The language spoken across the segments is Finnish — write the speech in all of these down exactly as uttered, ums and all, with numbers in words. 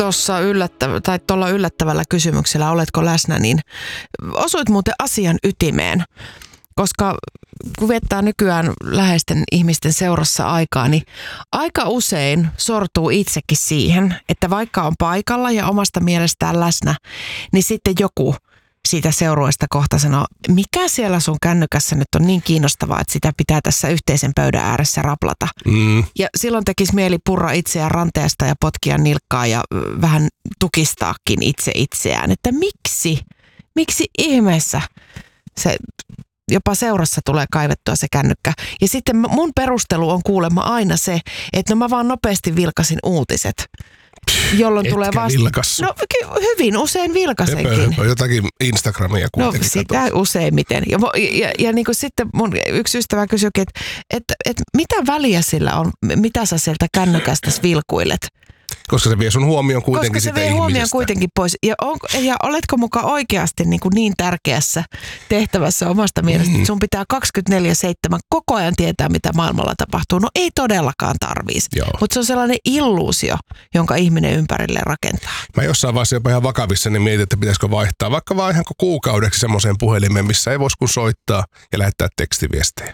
tuossa yllättävä, tai tuolla yllättävällä kysymyksellä, oletko läsnä, niin osuit muuten asian ytimeen. Koska kun viettää nykyään läheisten ihmisten seurassa aikaa, niin aika usein sortuu itsekin siihen, että vaikka on paikalla ja omasta mielestään läsnä, niin sitten joku siitä seurueesta kohta sanoo, mikä siellä sun kännykässä nyt on niin kiinnostavaa, että sitä pitää tässä yhteisen pöydän ääressä raplata. Mm. Ja silloin tekisi mieli purra itseään ranteesta ja potkia nilkkaa ja vähän tukistaakin itse itseään. Että miksi, miksi ihmeessä se jopa seurassa tulee kaivettua se kännykkä. Ja sitten mun perustelu on kuulemma aina se, että no mä vaan nopeasti vilkasin uutiset. Jolloin Etkä tulee vasta... vilkassu. No hyvin usein vilkasenkin. Höpö, jotakin Instagramia kuitenkin. No sitä katos. Useimmiten. Ja, ja, ja niin kuin sitten mun yksi ystävä kysyikin, että, että, että mitä väliä sillä on, mitä sä sieltä kännykästä vilkuilet? Koska se vie sun huomioon kuitenkin sitä ihmisestä. Koska se vie huomioon kuitenkin pois. Ja, on, ja oletko mukaan oikeasti niin, kuin niin tärkeässä tehtävässä omasta mielestä, että sun pitää kaksikymmentäneljä seitsemän koko ajan tietää, mitä maailmalla tapahtuu. No ei todellakaan tarvitsisi. Mutta se on sellainen illuusio, jonka ihminen ympärille rakentaa. Mä jossain vaiheessa jopa ihan vakavissa niin mietin, että pitäisikö vaihtaa vaikka vaan ihan kuukaudeksi semmoiseen puhelimeen, missä ei voisi kun soittaa ja lähettää tekstiviestejä.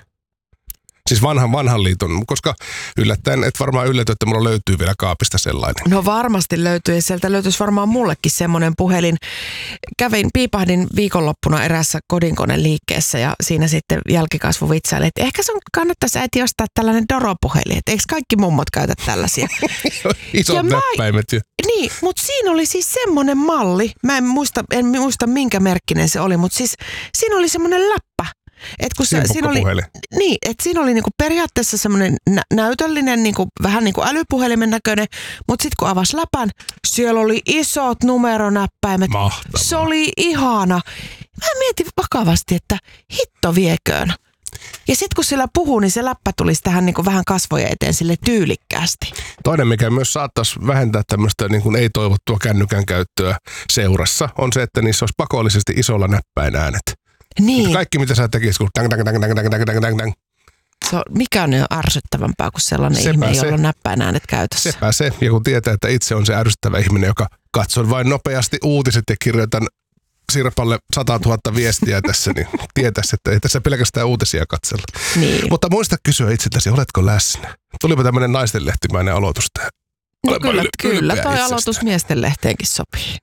Siis vanhan, vanhan liiton, koska yllättäen, et varmaan ylläty, että mulla löytyy vielä kaapista sellainen. No varmasti löytyy ja sieltä löytyisi varmaan mullekin semmoinen puhelin. Kävin, piipahdin viikonloppuna eräässä kodinkoneliikkeessä ja siinä sitten jälkikasvu vitsaili, että ehkä sun kannattaisi äiti ostaa tällainen Doro-puhelin, että eikö kaikki mummot käytä tällaisia? Isot ja näppäimet. Mä, niin, mutta siinä oli siis semmoinen malli, mä en muista, en muista minkä merkkinen se oli, mutta siis siinä oli semmoinen läppä. Et kun se, siinä oli, niin, että siinä oli niinku periaatteessa semmoinen nä- näytöllinen, niinku, vähän niin kuin älypuhelimen näköinen, mutta sitten kun avasi läpän, siellä oli isot numeronäppäimet. Mahtavaa. Se oli ihana. Mä mietin vakavasti, että hitto vieköön. Ja sitten kun sillä puhuu, niin se läppä tulisi tähän niinku vähän kasvoja eteen sille tyylikkäästi. Toinen, mikä myös saattaisi vähentää tämmöistä niin kuin ei-toivottua kännykän käyttöä seurassa, on se, että niissä olisi pakollisesti isolla näppäin äänet. Niin. Kaikki, mitä sä tekisit, kun dang, dang, dang, dang, dang, dang, dang, dang. Se on, mikä on jo ärsyttävämpää kuin sellainen sepä ihminen, se, jolla on näppäin äänet käytössä? Sepä se. Ja kun tietää, että itse on se ärsyttävä ihminen, joka katsoo vain nopeasti uutiset ja kirjoitan Sirpalle sata tuhatta viestiä tässä, niin tietäisi, että ei tässä pelkästään uutisia katsella. Niin. Mutta muista kysyä itseltäsi, oletko läsnä? Tulipa tämmöinen naistenlehtimäinen aloitus tähän. No kyllä, kyllä toi aloitus miesten lehteenkin sopii.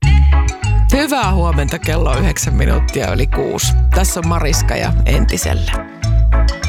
Hyvää huomenta, kello on yhdeksän minuuttia yli kuusi. Tässä on Mariska ja Entisellä.